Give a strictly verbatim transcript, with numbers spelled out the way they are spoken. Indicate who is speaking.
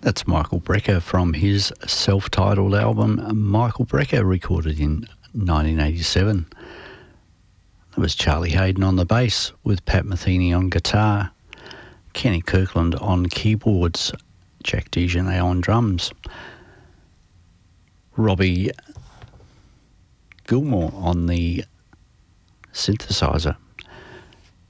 Speaker 1: That's Michael Brecker from his self-titled album, Michael Brecker, recorded in nineteen eighty-seven. That was Charlie Hayden on the bass with Pat Metheny on guitar, Kenny Kirkland on keyboards, Jack DeJohnette on drums, Robbie Gilmore on the synthesizer.